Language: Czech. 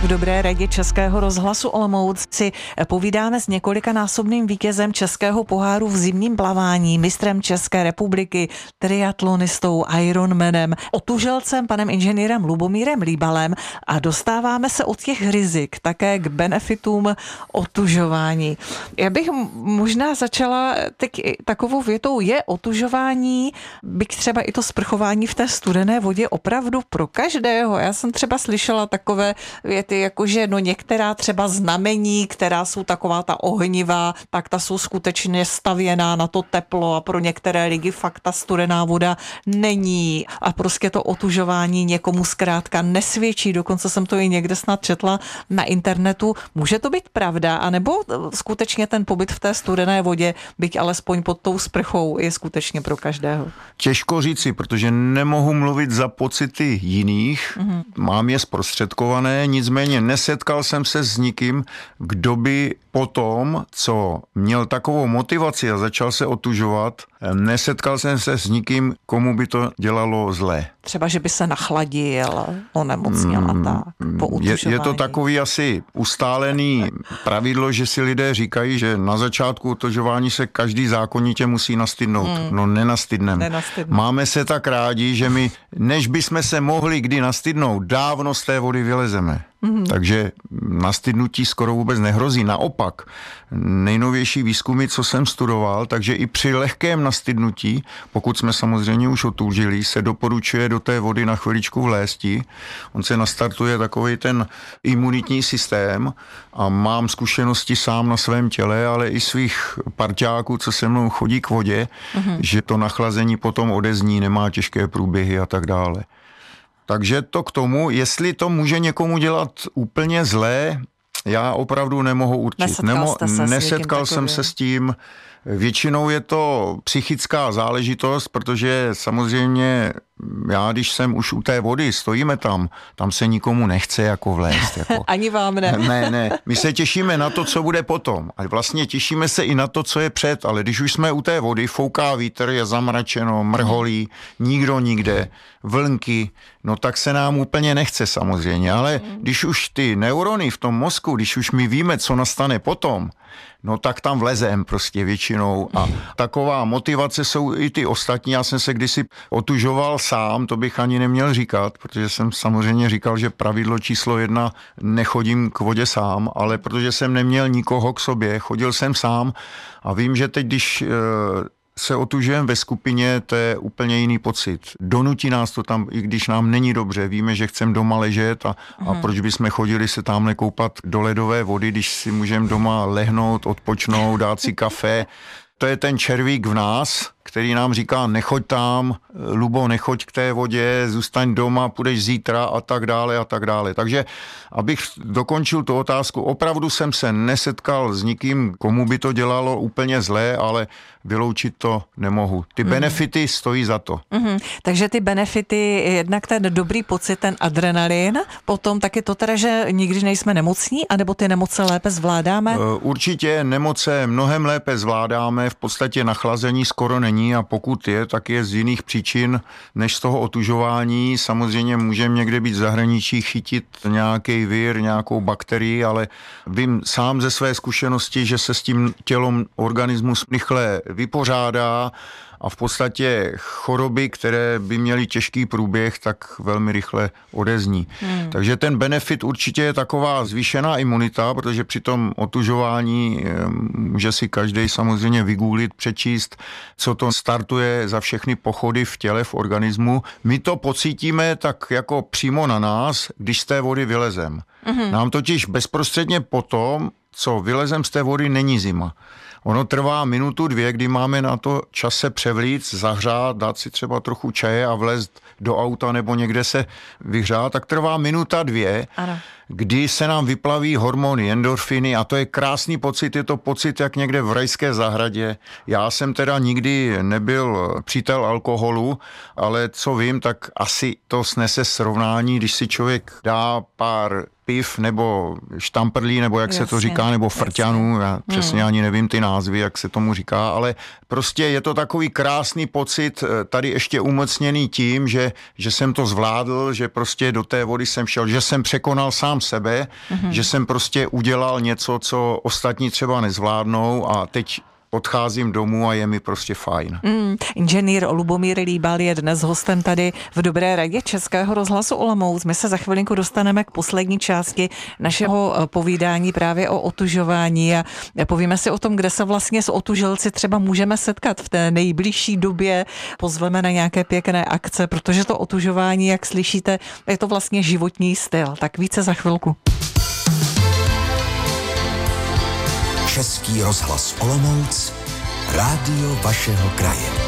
V Dobré radě Českého rozhlasu Olomouc si povídáme s několikanásobným vítězem Českého poháru v zimním plavání, mistrem České republiky, triatlonistou, Ironmanem, otuželcem, panem inženýrem Lubomírem Líbalem a dostáváme se od těch rizik také k benefitům otužování. Já bych možná začala teď takovou větou, je otužování, byť třeba i to sprchování v té studené vodě opravdu pro každého. Já jsem třeba slyšela takové věty, jakože některá třeba znamení, která jsou taková ta ohnivá, tak ta jsou skutečně stavěná na to teplo a pro některé lidi fakt ta studená voda není a prostě to otužování někomu zkrátka nesvědčí. Dokonce jsem to i někde snad četla na internetu. Může to být pravda, anebo skutečně ten pobyt v té studené vodě, byť alespoň pod tou sprchou, je skutečně pro každého? Těžko říci, protože nemohu mluvit za pocity jiných, mám je zprostředkované, nicméně nesetkal jsem se s nikým, kdo by potom, co měl takovou motivaci a začal se otužovat, nesetkal jsem se s nikým, komu by to dělalo zlé. Třeba, že by se nachladil, onemocněl a tak, po otužování. Je to takový asi ustálený pravidlo, že si lidé říkají, že na začátku otužování se každý zákonitě musí nastydnout. No nenastydneme. Máme se tak rádi, že my, než bychom se mohli kdy nastydnout, dávno z té vody vylezeme. Takže nastydnutí skoro vůbec nehrozí. Naopak, nejnovější výzkumy, co jsem studoval, takže i při lehkém nastydnutí, pokud jsme samozřejmě už otužili, se doporučuje do té vody na chviličku vlézti. On se nastartuje takový ten imunitní systém a mám zkušenosti sám na svém těle, ale i svých parťáků, co se mnou chodí k vodě, že to nachlazení potom odezní, nemá těžké průběhy a tak dále. Takže to k tomu, jestli to může někomu dělat úplně zlé, já opravdu nemohu určit. Nesetkal jsem se s tím. Většinou je to psychická záležitost, protože samozřejmě já, když jsem už u té vody, stojíme tam se nikomu nechce jako vlézt. Jako. Ani vám ne. Ne. My se těšíme na to, co bude potom. A vlastně těšíme se i na to, co je před, ale když už jsme u té vody, fouká vítr, je zamračeno, mrholí, nikdo nikde, vlnky, no tak se nám úplně nechce samozřejmě. Ale když už ty neurony v tom mozku, když už my víme, co nastane potom, no tak tam vlezem prostě většinou a taková motivace jsou i ty ostatní. Já jsem se kdysi otužoval sám, to bych ani neměl říkat, protože jsem samozřejmě říkal, že pravidlo číslo 1, nechodím k vodě sám, ale protože jsem neměl nikoho k sobě, chodil jsem sám a vím, že teď, když se otužujeme ve skupině, to je úplně jiný pocit. Donutí nás to tam, i když nám není dobře, víme, že chceme doma ležet a proč bychom chodili se tamhle koupat do ledové vody, když si můžeme doma lehnout, odpočnout, dát si kafe. To je ten červík v nás, který nám říká, nechoď tam, Lubo, nechoď k té vodě, zůstaň doma, půjdeš zítra a tak dále a tak dále. Takže, abych dokončil tu otázku, opravdu jsem se nesetkal s nikým, komu by to dělalo úplně zlé, ale vyloučit to nemohu. Ty benefity stojí za to. Takže ty benefity, jednak ten dobrý pocit, ten adrenalin, potom taky to teda, že nikdy nejsme nemocní, anebo ty nemoce lépe zvládáme? Určitě nemoce mnohem lépe zvládáme, v podstatě nachlazení skoro není a pokud je, tak je z jiných příčin než z toho otužování. Samozřejmě můžeme někde být v zahraničí, chytit nějaký vir, nějakou bakterii, ale vím sám ze své zkušenosti, že se s tím tělom organismus rychle vypořádá a v podstatě choroby, které by měly těžký průběh, tak velmi rychle odezní. Takže ten benefit určitě je taková zvýšená imunita, protože při tom otužování může si každý samozřejmě vygooglit, přečíst, co to startuje za všechny pochody v těle, v organismu. My to pocítíme tak jako přímo na nás, když z té vody vylezem. Nám totiž bezprostředně potom, co vylezem z té vody, není zima. Ono trvá minutu, 2, kdy máme na to čas se převlít, zahřát, dát si třeba trochu čaje a vlézt do auta nebo někde se vyhřát, tak trvá minuta, 2, ano, kdy se nám vyplaví hormony, endorfiny a to je krásný pocit, je to pocit jak někde v rajské zahradě. Já jsem teda nikdy nebyl přítel alkoholu, ale co vím, tak asi to snese srovnání, když si člověk dá pár piv nebo štamprlí, nebo jak se to říká, nebo frťanů, já přesně ani nevím ty názvy, jak se tomu říká, ale prostě je to takový krásný pocit, tady ještě umocněný tím, že jsem to zvládl, že prostě do té vody jsem šel, že jsem překonal sám sebe, že jsem prostě udělal něco, co ostatní třeba nezvládnou a teď odcházím domů a je mi prostě fajn. Inženýr Lubomír Líbal je dnes hostem tady v Dobré radě Českého rozhlasu Olomouc. My se za chvilinku dostaneme k poslední části našeho povídání právě o otužování a povíme si o tom, kde se vlastně s otužilci třeba můžeme setkat v té nejbližší době. Pozveme na nějaké pěkné akce, protože to otužování, jak slyšíte, je to vlastně životní styl. Tak více za chvilku. Český rozhlas Olomouc, rádio vašeho kraje.